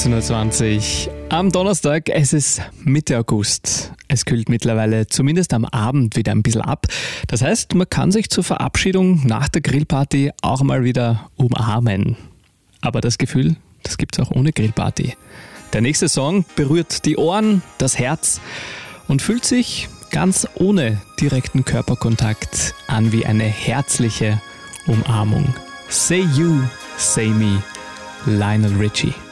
18.20 Uhr am Donnerstag. Es ist Mitte August. Es kühlt mittlerweile zumindest am Abend wieder ein bisschen ab. Das heißt, man kann sich zur Verabschiedung nach der Grillparty auch mal wieder umarmen. Aber das Gefühl, das gibt's auch ohne Grillparty. Der nächste Song berührt die Ohren, das Herz und fühlt sich ganz ohne direkten Körperkontakt an wie eine herzliche Umarmung. Say You, Say Me, Lionel Richie.